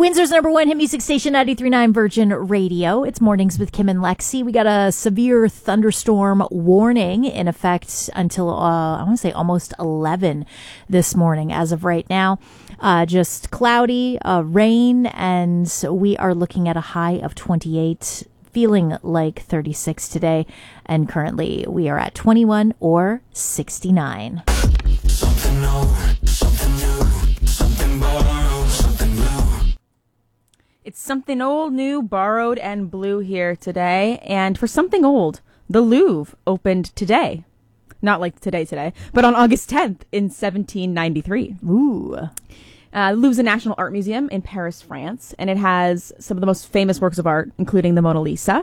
Windsor's number one hit music station, 93.9 Virgin Radio. It's Mornings with Kim and Lexi. We got a severe thunderstorm warning in effect until, I want to say almost 11 this morning as of right now. Just cloudy, rain, and we are looking at a high of 28, feeling like 36 today. And currently we are at 21 or 69. Something old, something new, something borrowed, something blue. It's something old, new, borrowed, and blue here today. And for something old, the Louvre opened today. Not like today, but on August 10th in 1793. Ooh. Louvre's a national art museum in Paris, France, and it has some of the most famous works of art, including the Mona Lisa.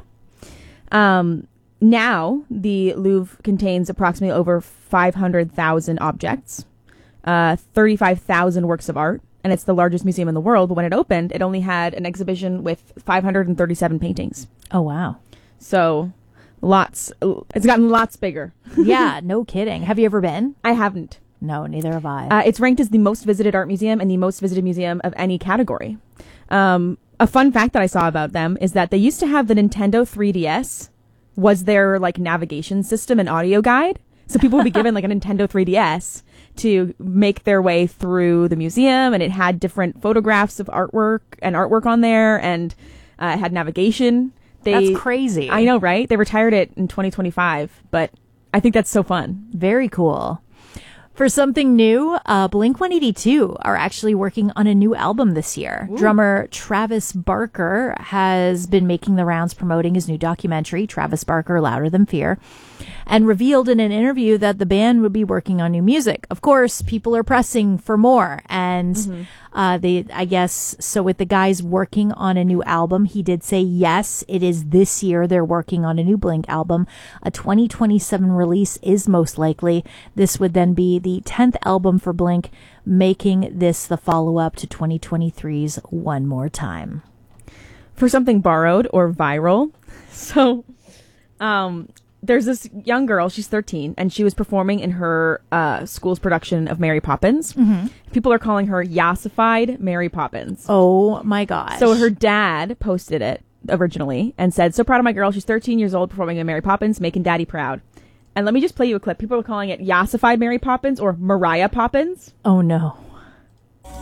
Now, the Louvre contains approximately over 500,000 objects, 35,000 works of art, and it's the largest museum in the world. But when it opened, it only had an exhibition with 537 paintings. Oh, wow. So, it's gotten lots bigger. Yeah, no kidding. Have you ever been? I haven't. No, neither have I. It's ranked as the most visited art museum and the most visited museum of any category. A fun fact that I saw about them is that they used to have the Nintendo 3DS was their like navigation system and audio guide. So people would be given like a Nintendo 3DS to make their way through the museum, and it had different photographs of artwork on there, and it had navigation. That's crazy. I know, right? They retired it in 2025, but I think that's so fun. Very cool. For something new, Blink-182 are actually working on a new album this year. Ooh. Drummer Travis Barker has been making the rounds promoting his new documentary, Travis Barker, Louder Than Fear, and revealed in an interview that the band would be working on new music. Of course, people are pressing for more, and I guess, so with the guys working on a new album, he did say, yes, it is this year they're working on a new Blink album. A 2027 release is most likely. This would then be the 10th album for Blink, making this the follow-up to 2023's One More Time. For something borrowed or viral, so there's this young girl, she's 13, and she was performing in her school's production of Mary Poppins. Mm-hmm. People are calling her Yassified Mary Poppins. Oh my gosh. So her dad posted it originally and said, so proud of my girl, she's 13 years old performing in Mary Poppins, making daddy proud. And let me just play you a clip. People are calling it Yassified Mary Poppins or Mariah Poppins. Oh no.